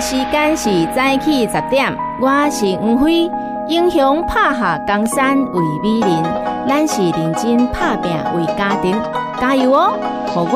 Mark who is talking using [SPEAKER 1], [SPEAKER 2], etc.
[SPEAKER 1] 时间是早起10点，我是黄辉。英雄拍下江山为美人，咱是认真打拼为家庭，加油哦！